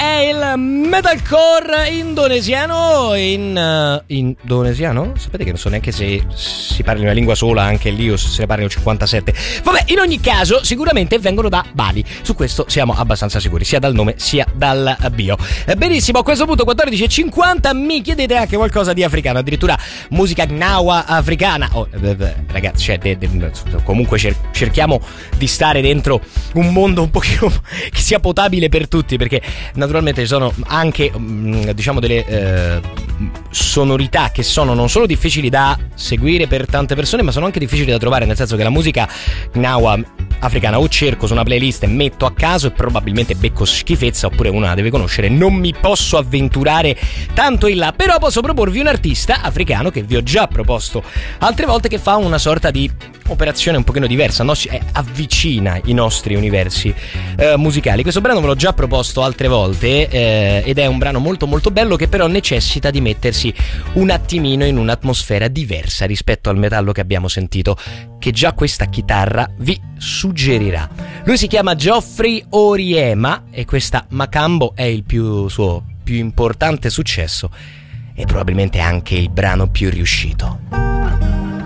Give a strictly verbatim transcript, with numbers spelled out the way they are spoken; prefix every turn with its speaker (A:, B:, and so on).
A: è il metalcore indonesiano. In uh, indonesiano? Sapete che non so neanche se si parli una lingua sola anche lì o se se ne parlino cinquantasette. Vabbè, in ogni caso sicuramente vengono da Bali, su questo siamo abbastanza sicuri, sia dal nome sia dal bio. eh, Benissimo, a questo punto quattordici e cinquanta mi chiedete anche qualcosa di africano, addirittura musica gnawa africana. Oh, eh, ragazzi, cioè, de, de, comunque cer- cerchiamo di stare dentro un mondo un pochino che sia potabile per tutti, perché naturalmente ci sono anche diciamo delle eh, sonorità che sono non solo difficili da seguire per tante persone, ma sono anche difficili da trovare, nel senso che la musica gnawa africana o cerco su una playlist e metto a caso e probabilmente becco schifezza, oppure una la deve conoscere. Non mi posso avventurare tanto in là, però posso proporvi un artista africano che vi ho già proposto altre volte, che fa una sorta di operazione un pochino diversa, no? eh, avvicina i nostri universi eh, musicali. Questo brano ve l'ho già proposto altre volte eh, ed è un brano molto molto bello, che però necessita di mettersi un attimino in un'atmosfera diversa rispetto al metallo che abbiamo sentito, che già questa chitarra vi suggerirà. Lui si chiama Geoffrey Oriema e questa Macambo è il più suo più importante successo e probabilmente anche il brano più riuscito.